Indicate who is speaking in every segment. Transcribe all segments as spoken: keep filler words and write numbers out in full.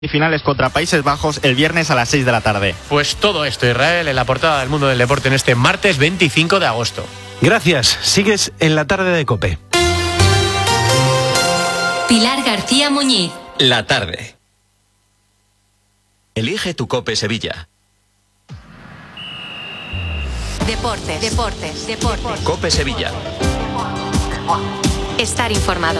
Speaker 1: Y finales contra Países Bajos el viernes a las seis de la tarde.
Speaker 2: Pues todo esto, Israel, en la portada del Mundo del Deporte en este martes veinticinco de agosto.
Speaker 3: Gracias. Sigues en la tarde de COPE.
Speaker 4: Pilar García Muñiz.
Speaker 5: La tarde. Elige tu COPE Sevilla.
Speaker 4: Deportes, deportes, deportes.
Speaker 5: COPE Sevilla.
Speaker 4: Estar informado.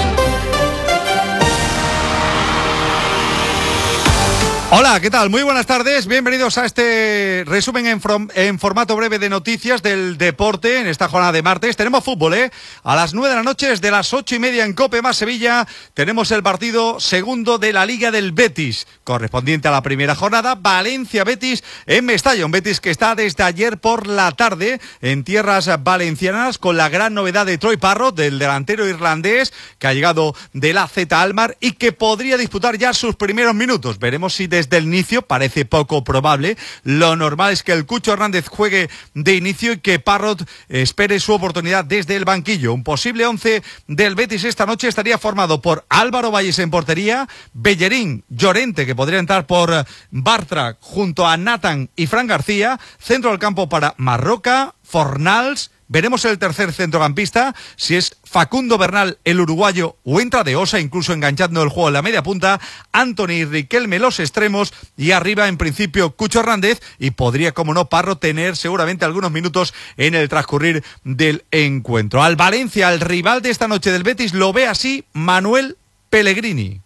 Speaker 6: Hola, ¿qué tal? Muy buenas tardes, bienvenidos a este resumen en, from, en formato breve de noticias del deporte en esta jornada de martes. Tenemos fútbol, ¿eh? A las nueve de la noche, desde las ocho y media en COPE más Sevilla, tenemos el partido segundo de la Liga del Betis, correspondiente a la primera jornada, Valencia-Betis en Mestalla, un Betis que está desde ayer por la tarde en tierras valencianas con la gran novedad de Troy Parrott, del delantero irlandés que ha llegado del A Z Alkmaar y que podría disputar ya sus primeros minutos. Veremos si de desde el inicio, parece poco probable. Lo normal es que el Cucho Hernández juegue de inicio y que Parrott espere su oportunidad desde el banquillo. Un posible once del Betis esta noche estaría formado por Álvaro Valles en portería, Bellerín, Llorente, que podría entrar por Bartra junto a Nathan y Fran García, centro del campo para Marroca, Fornals. Veremos el tercer centrocampista, si es Facundo Bernal, el uruguayo, o entra de Osa, incluso enganchando el juego en la media punta, Anthony y Riquelme los extremos, y arriba en principio Cucho Hernández, y podría, como no, Parrott tener seguramente algunos minutos en el transcurrir del encuentro. Al Valencia, el rival de esta noche del Betis, lo ve así Manuel Pellegrini.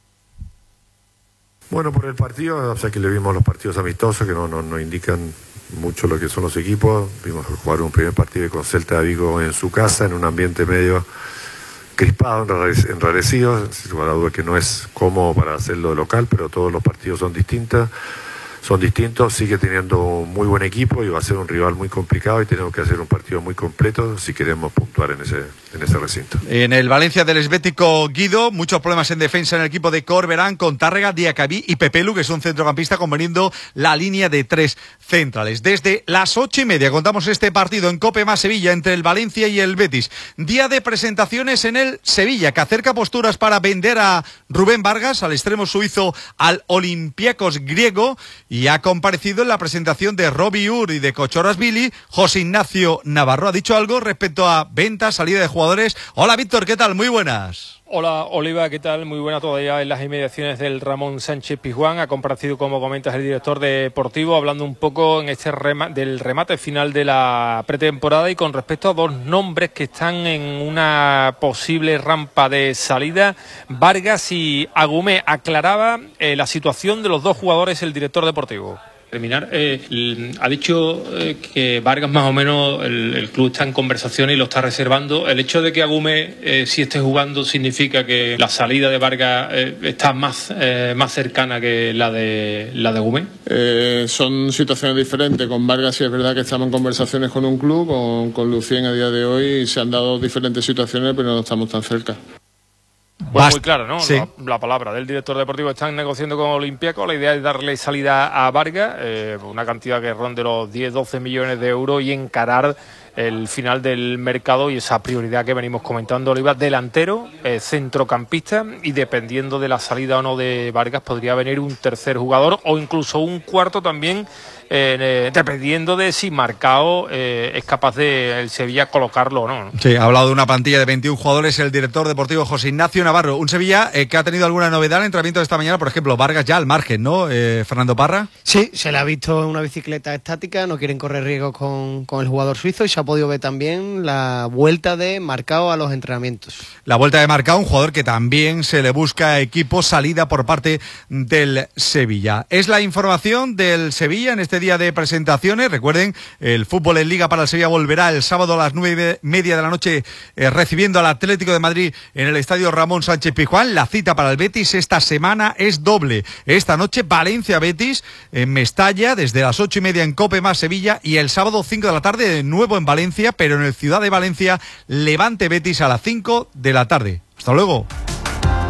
Speaker 7: Bueno, por el partido, o sea que le vimos los partidos amistosos que no, no, no indican mucho lo que son los equipos. Vimos jugar un primer partido con Celta de Vigo en su casa, en un ambiente medio crispado, enrarecido, sin lugar a duda que no es cómodo para hacerlo de local, pero todos los partidos son distintos, son distintos, sigue teniendo un muy buen equipo y va a ser un rival muy complicado y tenemos que hacer un partido muy completo si queremos puntuar en ese, en ese recinto.
Speaker 6: En el Valencia del esbético Guido, muchos problemas en defensa en el equipo de Corberán con Tárrega, Diacabí y Pepelu, que es un centrocampista conveniendo la línea de tres centrales. Desde las ocho y media contamos este partido en COPE más Sevilla entre el Valencia y el Betis. Día de presentaciones en el Sevilla, que acerca posturas para vender a Rubén Vargas, al extremo suizo, al Olympiacos griego, y ha comparecido en la presentación de Robbie Ur y de Cochoras Billy. José Ignacio Navarro ha dicho algo respecto a venta, salida de jugadores. Hola Víctor, ¿qué tal? Muy buenas.
Speaker 8: Hola Oliva, ¿qué tal? Muy buena todavía en las inmediaciones del Ramón Sánchez Pizjuán. Ha comparecido, como comentas, el director deportivo, hablando un poco en este rema del remate final de la pretemporada y con respecto a dos nombres que están en una posible rampa de salida, Vargas y Agumé. Aclaraba eh, la situación de los dos jugadores el director deportivo. Terminar, eh, ha dicho eh, que Vargas más o menos el, el club está en conversación y lo está reservando. El hecho de que Agumé eh, sí esté jugando significa que la salida de Vargas eh, está más, eh, más cercana que la de la de Agumé.
Speaker 9: Eh, son situaciones diferentes. Con Vargas sí es verdad que estamos en conversaciones con un club, con, con Lucien a día de hoy se han dado diferentes situaciones, pero no estamos tan cerca.
Speaker 8: Pues muy claro, ¿no?
Speaker 6: Sí.
Speaker 8: La, la palabra del director deportivo. Están negociando con Olympiacos. La idea es darle salida a Vargas, eh, una cantidad que ronde los diez doce millones de euros y encarar el final del mercado y esa prioridad que venimos comentando, Oliva, delantero, eh, centrocampista, y dependiendo de la salida o no de Vargas podría venir un tercer jugador o incluso un cuarto también, eh, eh, dependiendo de si Marcao eh, es capaz de el Sevilla colocarlo o no, ¿no?
Speaker 6: Sí, ha hablado de una plantilla de veintiún jugadores el director deportivo José Ignacio Navarro. Un Sevilla eh, que ha tenido alguna novedad en el entrenamiento de esta mañana, por ejemplo, Vargas ya al margen, ¿no? Eh, Fernando Parra.
Speaker 10: Sí, se le ha visto en una bicicleta estática, no quieren correr riesgos con, con el jugador suizo y se ha podido ver también la vuelta de Marcao a los entrenamientos.
Speaker 6: La vuelta de Marcao, un jugador que también se le busca equipo, salida por parte del Sevilla. Es la información del Sevilla en este día de presentaciones. Recuerden, el fútbol en Liga para el Sevilla volverá el sábado a las nueve y media de la noche eh, recibiendo al Atlético de Madrid en el estadio Ramón Sánchez Pizjuán. La cita para el Betis esta semana es doble. Esta noche Valencia-Betis en Mestalla desde las ocho y media en COPE más Sevilla, y el sábado cinco de la tarde de nuevo en Valencia, pero en el Ciudad de Valencia, Levante Betis a las cinco de la tarde. Hasta luego.